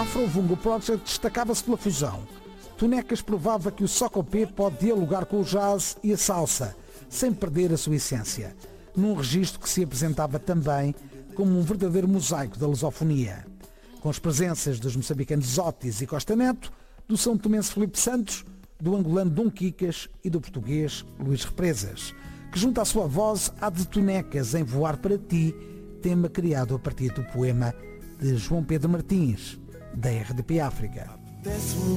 Afrovungo Project destacava-se pela fusão. Tonecas provava que o socopé pode dialogar com o jazz e a salsa, sem perder a sua essência, num registro que se apresentava também como um verdadeiro mosaico da lusofonia, com as presenças dos moçambicanos Otis e Costa Neto, do são tomense Filipe Santos, do angolano Dom Quicas e do português Luís Represas, que junta a sua voz à de Tonecas em Voar para Ti, tema criado a partir do poema de João Pedro Martins, da RDP África. Desce-me